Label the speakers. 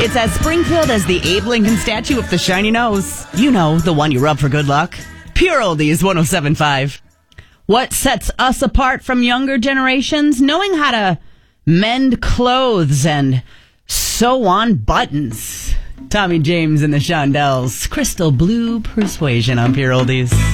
Speaker 1: It's as Springfield as the Abe Lincoln statue with the shiny nose. You know, the one you rub for good luck. Pure Oldies 107.5. What sets us apart from younger generations? Knowing how to mend clothes and sew on buttons. Tommy James and the Shondells. Crystal Blue Persuasion on Pure Oldies.